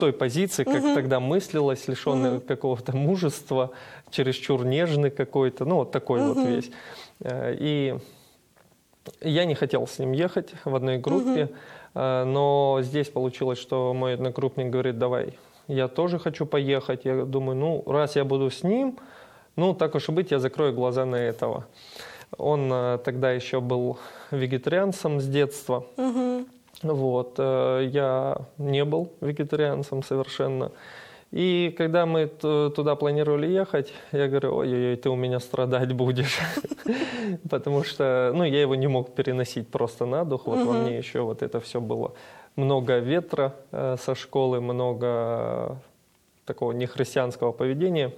той позиции, как тогда мыслилось, лишенный какого-то мужества, чересчур нежный какой-то, ну, вот такой вот весь. И я не хотел с ним ехать в одной группе, но здесь получилось, что мой одногруппник говорит: давай, я тоже хочу поехать. Я думаю, ну, раз я буду с ним, ну, так уж и быть, я закрою глаза на этого. Он тогда еще был вегетарианцем с детства. Вот, я не был вегетарианцем совершенно. И когда мы туда планировали ехать, я говорю: ой-ой-ой, ты у меня страдать будешь. Потому что, ну, я его не мог переносить просто на дух. Вот во мне еще вот это все было. Много ветра со школы, много такого нехристианского поведения.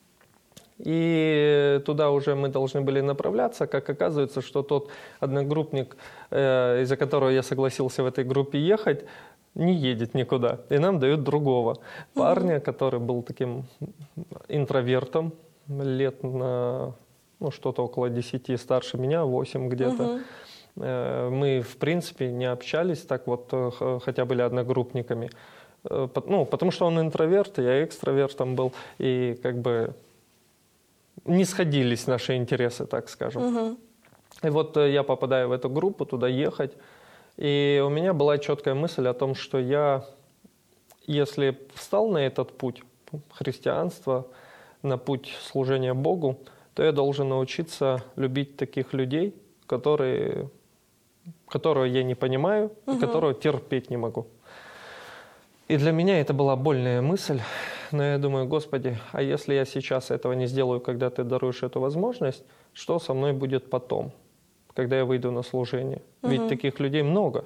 И туда уже мы должны были направляться. Как оказывается, что тот одногруппник, из-за которого я согласился в этой группе ехать, не едет никуда. И нам дают другого парня, который был таким интровертом, лет на, ну, что-то около 10, старше меня, 8 где-то. Мы, в принципе, не общались так вот, хотя были одногруппниками. Ну, потому что он интроверт, я экстравертом был, и как бы не сходились наши интересы, так скажем. И вот я попадаю в эту группу, туда ехать, и у меня была четкая мысль о том, что я, если встал на этот путь христианства, на путь служения Богу, то я должен научиться любить таких людей, которые я не понимаю, и которого терпеть не могу. И для меня это была больная мысль, но я думаю: Господи, а если я сейчас этого не сделаю, когда Ты даруешь эту возможность, что со мной будет потом, когда я выйду на служение? Ведь таких людей много.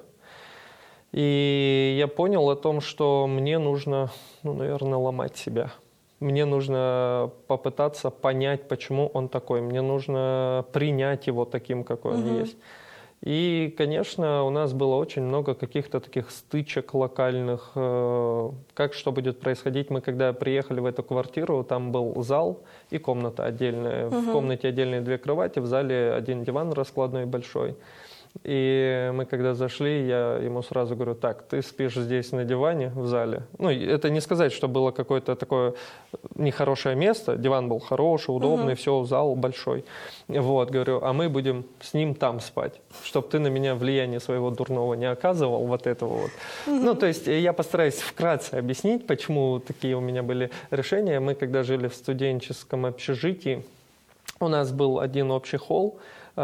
И я понял о том, что мне нужно, ну, наверное, ломать себя. Мне нужно попытаться понять, почему он такой. Мне нужно принять его таким, какой он есть. И, конечно, у нас было очень много каких-то таких стычек локальных. Как что будет происходить? Мы, когда приехали в эту квартиру, там был зал и комната отдельная. В комнате отдельные 2 кровати, в зале 1 диван раскладной большой. И мы, когда зашли, я ему сразу говорю: так, ты спишь здесь на диване в зале. Ну, это не сказать, что было какое-то такое нехорошее место. Диван был хороший, удобный, все, зал большой. Вот, говорю, а мы будем с ним там спать, чтобы ты на меня влияния своего дурного не оказывал, вот этого вот. Ну, то есть я постараюсь вкратце объяснить, почему такие у меня были решения. Мы, когда жили в студенческом общежитии, у нас был один общий холл,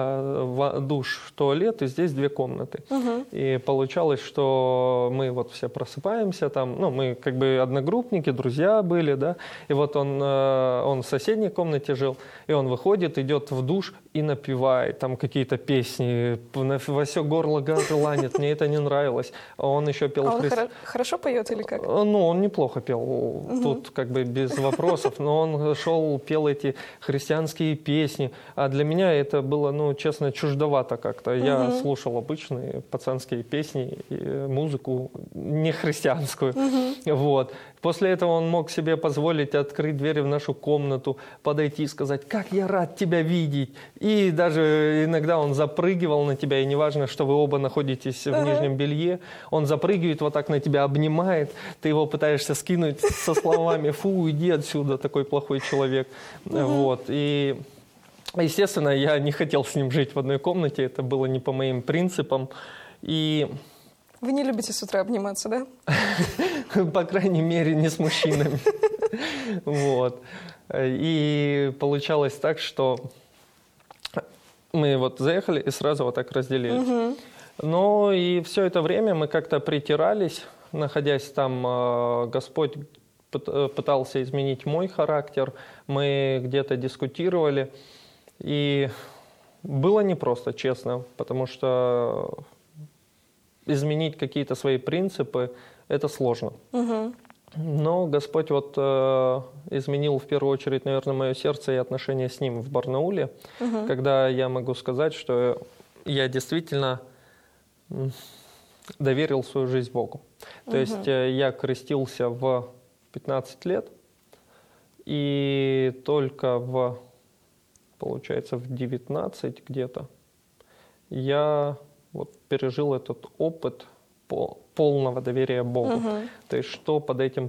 душ, туалет, и здесь 2 комнаты. И получалось, что мы вот все просыпаемся там, ну, мы как бы одногруппники, друзья были, да, и вот он в соседней комнате жил, и он выходит, идет в душ и напевает там какие-то песни, во все горло горланит, мне это не нравилось. Он еще пел... А он хорошо поет или как? Ну, он неплохо пел, тут как бы без вопросов, но он шел, пел эти христианские песни, а для меня это было, ну, честно, чуждовато как-то. Я слушал обычные пацанские песни, музыку не христианскую. Вот. После этого он мог себе позволить открыть двери в нашу комнату, подойти и сказать: как я рад тебя видеть. И даже иногда он запрыгивал на тебя, и неважно, что вы оба находитесь в нижнем белье, он запрыгивает вот так на тебя, обнимает, ты его пытаешься скинуть со словами: фу, уйди отсюда, такой плохой человек. Вот. И, естественно, я не хотел с ним жить в одной комнате, это было не по моим принципам. И... Вы не любите с утра обниматься, да? По крайней мере, не с мужчинами. Вот. И получалось так, что мы вот заехали и сразу вот так разделились. Но и все это время мы как-то притирались, находясь там. Господь пытался изменить мой характер, мы где-то дискутировали. И было непросто, честно, потому что изменить какие-то свои принципы – это сложно. Но Господь вот изменил в первую очередь, наверное, мое сердце и отношения с Ним в Барнауле, когда я могу сказать, что я действительно доверил свою жизнь Богу. То есть я крестился в 15 лет, и только получается, в 19 где-то я вот пережил этот опыт полного доверия Богу. То есть что под этим